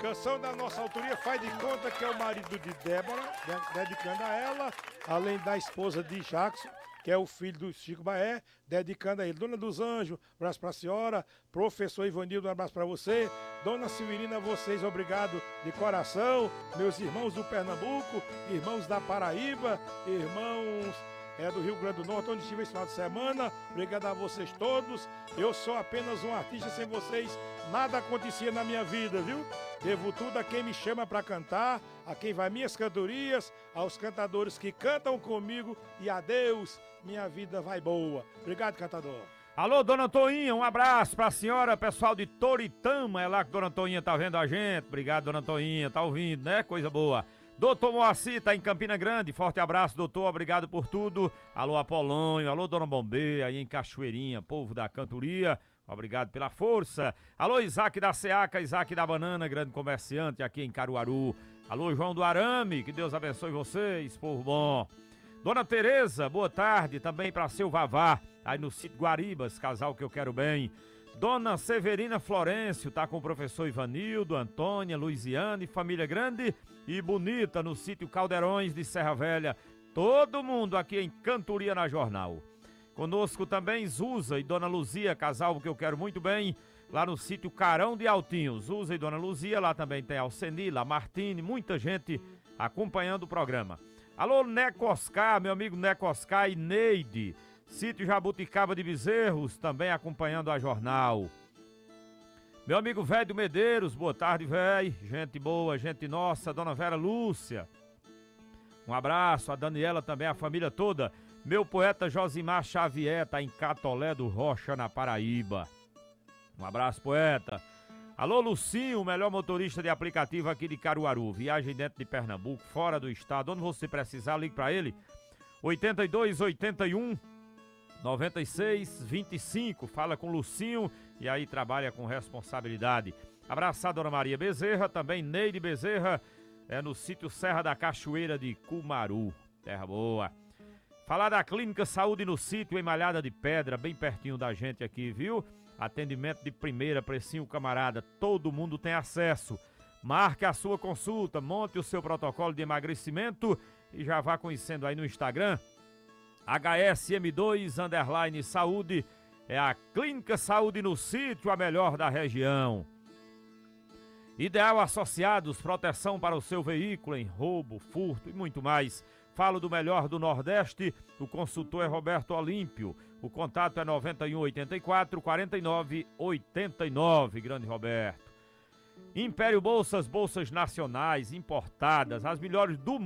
Canção da nossa autoria, faz de conta que é o marido de Débora, dedicando a ela, além da esposa de Jackson, que é o filho do Chico Baé, dedicando a ele. Dona dos Anjos, um abraço pra senhora. Professor Ivanildo, um abraço pra você. Dona Severina, vocês, obrigado de coração. Meus irmãos do Pernambuco, irmãos da Paraíba, irmãos do Rio Grande do Norte, onde estive esse final de semana. Obrigado a vocês todos. Eu sou apenas um artista, sem vocês nada acontecia na minha vida, viu? Devo tudo a quem me chama para cantar, a quem vai minhas cantorias, aos cantadores que cantam comigo e a Deus, minha vida vai boa. Obrigado, cantador. Alô, Dona Toinha, um abraço pra senhora, pessoal de Toritama, é lá que Dona Toinha tá vendo a gente. Obrigado, Dona Toinha, tá ouvindo, né? Coisa boa. Doutor Moacir tá em Campina Grande, forte abraço, doutor, obrigado por tudo. Alô, Apolônio, alô, Dona Bombê, aí em Cachoeirinha, povo da cantoria, obrigado pela força. Alô, Isaac da Seaca, Isaac da Banana, grande comerciante aqui em Caruaru. Alô, João do Arame, que Deus abençoe vocês, povo bom. Dona Tereza, boa tarde, também pra seu Vavá, aí no sítio Guaribas, casal que eu quero bem. Dona Severina Florencio, tá com o professor Ivanildo, Antônia, Luiziane, família grande e bonita no sítio Caldeirões de Serra Velha. Todo mundo aqui em Cantoria na Jornal. Conosco também Zuza e Dona Luzia, casal que eu quero muito bem, lá no sítio Carão de Altinho. Zuza e Dona Luzia, lá também tem Alcenila, Martine, muita gente acompanhando o programa. Alô, Neco Oscar, meu amigo Neco Oscar e Neide. Sítio Jabuticaba de Bezerros, também acompanhando a jornal. Meu amigo Velho Medeiros, boa tarde, velho. Gente boa, gente nossa, Dona Vera Lúcia. Um abraço, a Daniela também, a família toda. Meu poeta Josimar Xavier, tá em Catolé do Rocha, na Paraíba. Um abraço, poeta. Alô, Lucinho, o melhor motorista de aplicativo aqui de Caruaru. Viagem dentro de Pernambuco, fora do estado. Onde você precisar, ligue pra ele. 8281 9625, fala com Lucinho e aí trabalha com responsabilidade. Abraçar Dona Maria Bezerra, também Neide Bezerra, no sítio Serra da Cachoeira de Cumaru, terra boa. Falar da Clínica Saúde no sítio em Malhada de Pedra, bem pertinho da gente aqui, viu? Atendimento de primeira, precinho camarada, todo mundo tem acesso. Marque a sua consulta, monte o seu protocolo de emagrecimento e já vá conhecendo aí no Instagram. HSM2_Saúde, é a Clínica Saúde no sítio, a melhor da região. Ideal Associados, proteção para o seu veículo em roubo, furto e muito mais. Falo do melhor do Nordeste, o consultor é Roberto Olímpio. O contato é 9184-4989, grande Roberto. Império Bolsas, bolsas nacionais, importadas, as melhores do mundo.